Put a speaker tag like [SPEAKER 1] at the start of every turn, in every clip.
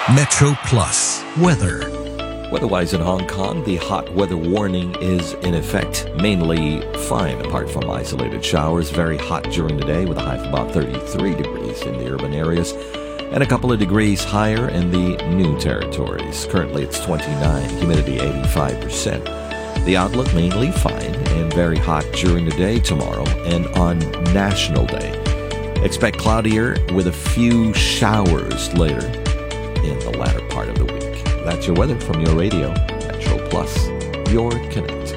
[SPEAKER 1] Metro Plus weather.
[SPEAKER 2] Weather-wise in Hong Kong, the hot weather warning is in effect. Mainly fine, apart from isolated showers. Very hot during the day with a high of about 33 degrees in the urban areas and a couple of degrees higher in the new territories. Currently it's 29, humidity 85%. The outlook mainly fine and very hot during the day tomorrow and on National Day. Expect cloudier with a few showers later in the latter part of the week. That's your weather from your radio, Metro Plus, your connect.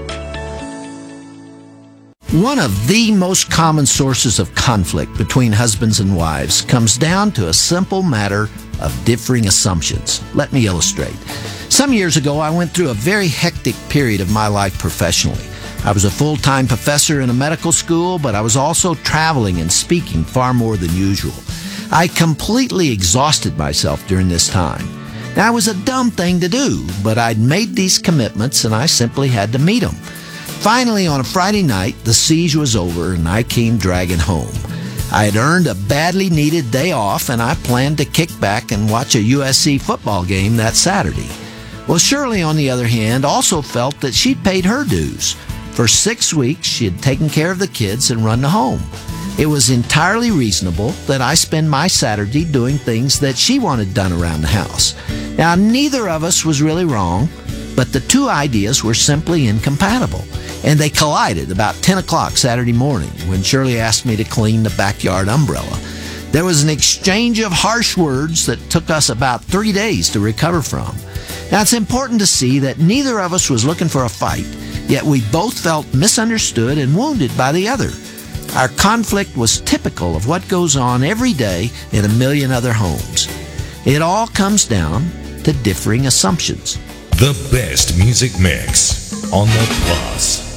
[SPEAKER 3] One of the most common sources of conflict between husbands and wives comes down to a simple matter of differing assumptions. Let me illustrate. Some years ago, I went through a very hectic period of my life professionally. I was a full-time professor in a medical school, but I was also traveling and speaking far more than usual. I completely exhausted myself during this time. Now, it was a dumb thing to do, but I'd made these commitments and I simply had to meet them. Finally, on a Friday night, the siege was over and I came dragging home. I had earned a badly needed day off and I planned to kick back and watch a USC football game that Saturday. Well, Shirley, on the other hand, also felt that she'd paid her dues. For 6 weeks, she had taken care of the kids and run the home. It was entirely reasonable that I spend my Saturday doing things that she wanted done around the house. Now, neither of us was really wrong, but the two ideas were simply incompatible. And they collided about 10 o'clock Saturday morning when Shirley asked me to clean the backyard umbrella. There was an exchange of harsh words that took us about 3 days to recover from. Now, it's important to see that neither of us was looking for a fight, yet we both felt misunderstood and wounded by the other. Our conflict was typical of what goes on every day in a million other homes. It all comes down to differing assumptions.
[SPEAKER 4] The best music mix on the Plus.